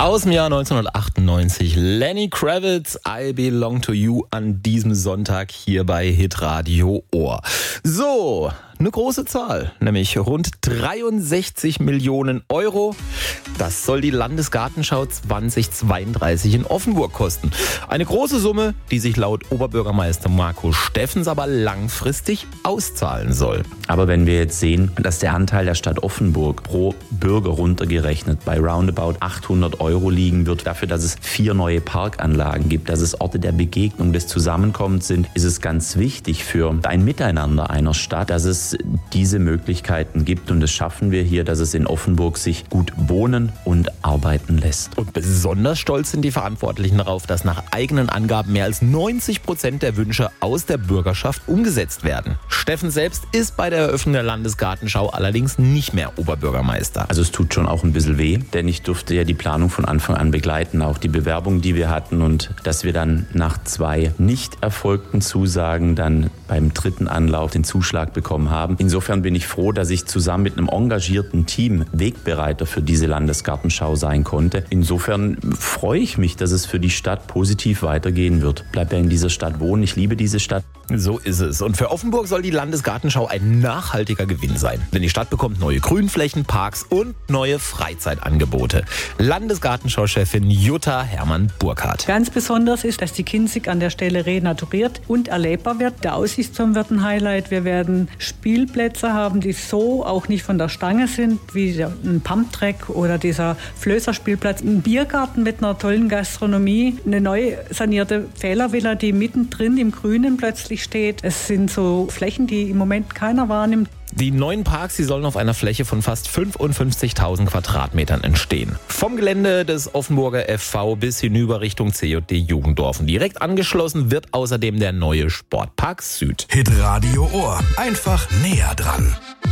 Aus dem Jahr 1998, Lenny Kravitz, I Belong to You an diesem Sonntag hier bei Hitradio Ohr. So, eine große Zahl, nämlich rund 63 Millionen Euro. Das soll die Landesgartenschau 2032 in Offenburg kosten. Eine große Summe, die sich laut Oberbürgermeister Marco Steffens aber langfristig auszahlen soll. Aber wenn wir jetzt sehen, dass der Anteil der Stadt Offenburg pro Bürger runtergerechnet bei roundabout 800 Euro liegen wird, dafür, dass es 4 neue Parkanlagen gibt, dass es Orte der Begegnung, des Zusammenkommens sind, ist es ganz wichtig für ein Miteinander einer Stadt, dass es diese Möglichkeiten gibt, und das schaffen wir hier, dass es in Offenburg sich gut wohnen und arbeiten lässt. Und besonders stolz sind die Verantwortlichen darauf, dass nach eigenen Angaben mehr als 90% der Wünsche aus der Bürgerschaft umgesetzt werden. Steffen selbst ist bei der Eröffnung der Landesgartenschau allerdings nicht mehr Oberbürgermeister. Also es tut schon auch ein bisschen weh, denn ich durfte ja die Planung von Anfang an begleiten, auch die Bewerbung, die wir hatten, und dass wir dann nach 2 nicht erfolgten Zusagen dann beim 3. Anlauf den Zuschlag bekommen haben. Insofern bin ich froh, dass ich zusammen mit einem engagierten Team Wegbereiter für diese Landesgartenschau sein konnte. Insofern freue ich mich, dass es für die Stadt positiv weitergehen wird. Bleib ja in dieser Stadt wohnen, ich liebe diese Stadt. So ist es. Und für Offenburg soll die Landesgartenschau ein nachhaltiger Gewinn sein. Denn die Stadt bekommt neue Grünflächen, Parks und neue Freizeitangebote. Landesgartenschau-Chefin Jutta Hermann-Burkhardt. Ganz besonders ist, dass die Kinzig an der Stelle renaturiert und erlebbar wird. Der Aussichtsturm wird ein Highlight. Wir werden Spielplätze haben, die so auch nicht von der Stange sind, wie ein Pumptrack oder dieser Flößerspielplatz. Ein Biergarten mit einer tollen Gastronomie. Eine neu sanierte Fehlervilla, die mittendrin im Grünen plötzlich steht. Es sind so Flächen, die im Moment keiner wahrnimmt. Die neuen Parks, die sollen auf einer Fläche von fast 55.000 Quadratmetern entstehen. Vom Gelände des Offenburger FV bis hinüber Richtung CJD Jugendorf. Und direkt angeschlossen wird außerdem der neue Sportpark Süd. Hitradio Ohr. Einfach näher dran.